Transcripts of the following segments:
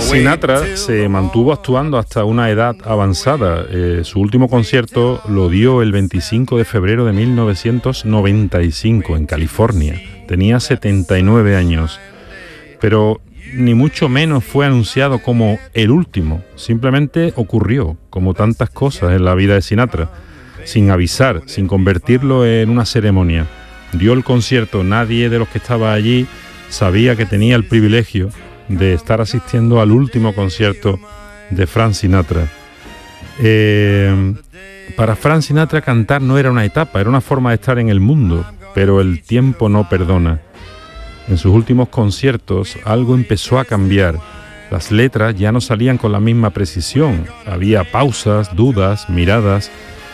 Sinatra se mantuvo actuando hasta una edad avanzada. Su último concierto lo dio el 25 de febrero de 1995 en California. Tenía 79 años, pero ni mucho menos fue anunciado como el último. Simplemente ocurrió, como tantas cosas en la vida de Sinatra, sin avisar, sin convertirlo en una ceremonia. Dio el concierto, nadie de los que estaba allí sabía que tenía el privilegio de estar asistiendo al último concierto de Frank Sinatra. Para Frank Sinatra cantar no era una etapa, era una forma de estar en el mundo, pero el tiempo no perdona. En sus últimos conciertos algo empezó a cambiar. Las letras ya no salían con la misma precisión, había pausas, dudas, miradas,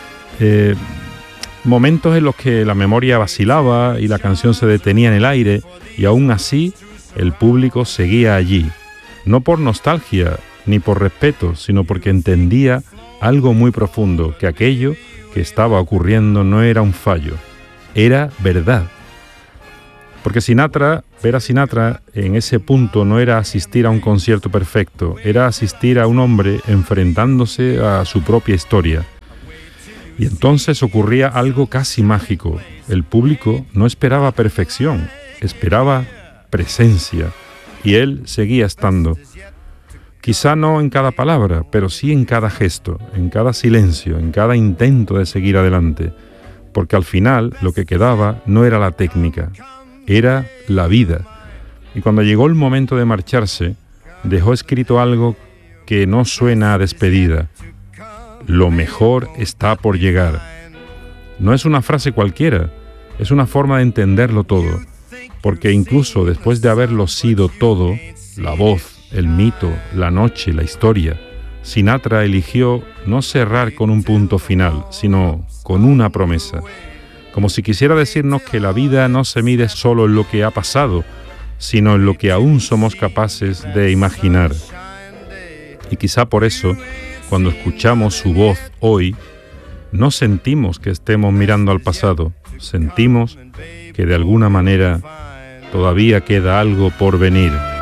momentos en los que la memoria vacilaba y la canción se detenía en el aire, y aún así el público seguía allí, no por nostalgia ni por respeto, sino porque entendía algo muy profundo, que aquello que estaba ocurriendo no era un fallo, era verdad. Porque ver a Sinatra en ese punto no era asistir a un concierto perfecto, era asistir a un hombre enfrentándose a su propia historia. Y entonces ocurría algo casi mágico. El público no esperaba perfección, esperaba presencia, y él seguía estando. Quizá no en cada palabra, pero sí en cada gesto, en cada silencio, en cada intento de seguir adelante, porque al final lo que quedaba no era la técnica, era la vida. Y cuando llegó el momento de marcharse, dejó escrito algo que no suena a despedida: lo mejor está por llegar. No es una frase cualquiera, es una forma de entenderlo todo, porque incluso después de haberlo sido todo, la voz, el mito, la noche, la historia, Sinatra eligió no cerrar con un punto final, sino con una promesa, como si quisiera decirnos que la vida no se mide solo en lo que ha pasado, sino en lo que aún somos capaces de imaginar. Y quizá por eso, cuando escuchamos su voz hoy, no sentimos que estemos mirando al pasado, sentimos que de alguna manera todavía queda algo por venir.